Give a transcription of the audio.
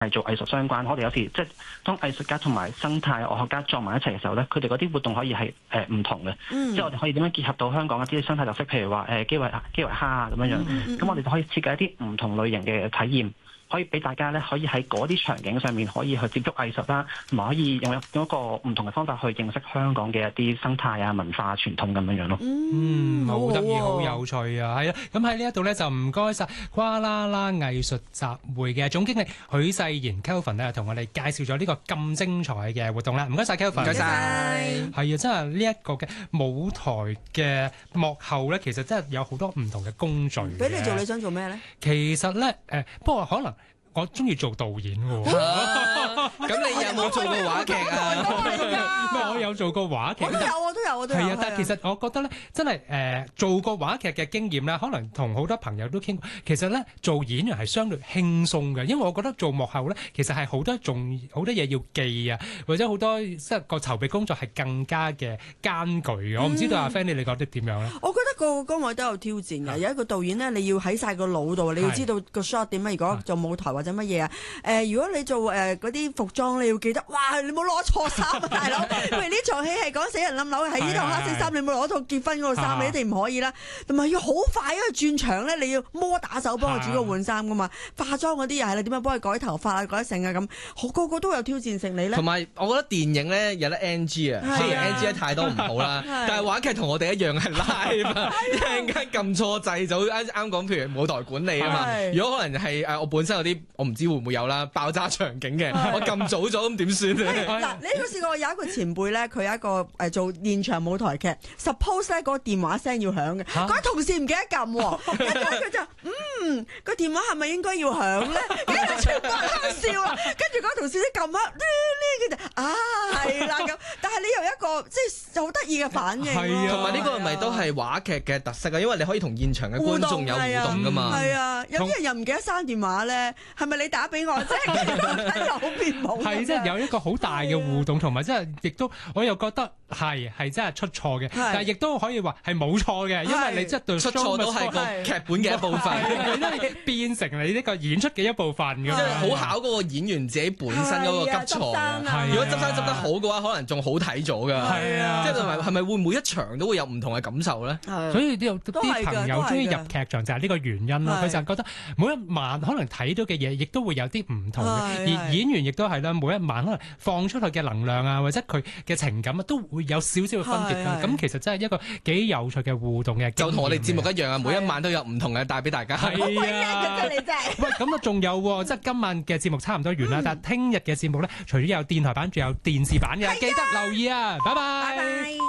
係做藝術相關，我哋有時即係當藝術家同埋生態樂學家撞埋一齊嘅時候咧，佢哋嗰啲活動可以係唔同嘅，即係我哋可以點樣結合到香港一啲生態特色，譬如話基圍蝦啊咁樣樣，咁我哋就可以設計一啲唔同類型嘅體驗。可以俾大家咧，可以喺嗰啲場景上面可以去接觸藝術啦，同埋可以用一個唔同嘅方法去認識香港嘅一啲生態啊、文化傳統咁樣樣咯。 好得意，好有趣啊！係啊，咁喺呢一度咧就唔該晒跨啦啦藝術集會嘅總經理許世賢 Kelvin 咧，同我哋介紹咗呢個咁精彩嘅活動啦。唔該晒 Kelvin， 唔該晒。係啊，真係呢一個嘅舞台嘅幕後咧，其實真係有好多唔同嘅工序。 俾你做，你想做咩咧？ 其實咧，不過可能。我中意做導演喎， 咁你有冇做過話劇啊？ 我有做過話劇， 我都有。 係啊，但係其實我覺得咧，真係做過話劇嘅經驗咧，可能同好多朋友都傾過。其實咧，做演員係相對輕鬆嘅，因為我覺得做幕後咧，其實係好多嘢要記啊，或者好多即係個籌備工作係更加嘅艱巨。我唔知道阿 Fanny 你覺得點樣咧？ 我覺得個崗位都有挑戰嘅。有一個導演咧，你要喺晒個腦度，你要知道個 shot 點啊。如果做舞台或者乜嘢啊？如果你做嗰啲服裝，你要記得，哇！你冇攞錯衫啊，大佬！譬如呢場戲係講死人冧樓，喺呢套黑色衫，你冇攞套結婚嗰套衫，你一定唔可以啦。同埋要好快，因為轉場咧，你要摩打手幫個主角換衫噶嘛。化妝嗰啲又係你點樣幫佢改頭髮啊、改成啊咁，個個都有挑戰性。你咧？同埋我覺得電影咧有得 NG 啊，雖然 NG 得太多唔好啦，但係話劇同我哋一樣係 live 啊，一陣間撳錯掣就啱講，譬如舞台管理啊嘛。如果可能係我本身有啲我唔知會唔會有啦，爆炸場景嘅，我撳早咗咁點算咧？ 嗱，你有冇試過有一個前輩咧，佢有一個做現場舞台劇 ，suppose 咧個電話聲要響嘅，嗰啲同事唔記得撳，跟住佢就個電話係咪應該要響咧？跟住全部人喺度笑啊，跟住嗰同事都撳啊，跟住係啦咁，但係你有一個即係好得意嘅反應， 同埋呢個咪都係話劇嘅特色啊，因為你可以同現場嘅觀眾有互動噶嘛。 係啊，有啲人又唔記得刪電話咧，係咪你打俾我啫？有變冇？ 係即係有一個好大嘅互動，同埋即係亦都我又覺得係真係出錯嘅，但係亦都可以話係冇錯嘅，因為你即係對出錯都係個劇本嘅一部分， 佢都變成你呢個演出嘅一部分㗎。 即係好考嗰個演員自己本身嗰個急錯。如果執生執得好嘅話，可能仲好睇咗㗎。 係啊， 即係同埋係咪會每一場都會有唔同嘅感受咧？ 所以啲朋友中意入劇場就係呢個原因咯。佢就覺得每一晚可能睇到嘅嘢，亦都會有啲唔同嘅。而演員亦都係啦，每一晚可能放出去嘅能量啊，或者佢嘅情感啊，都會有少少嘅分別㗎。咁其實真係一個幾有趣嘅互動嘅。 就同我哋節目一樣啊，每一晚都有唔同嘅帶俾大家。 係啊，喂，咁啊仲有喎，即係今晚嘅節目差唔多完啦，但係聽日嘅節目咧，除咗有電台版，仲有電視版嘅，記得留意啊！拜拜。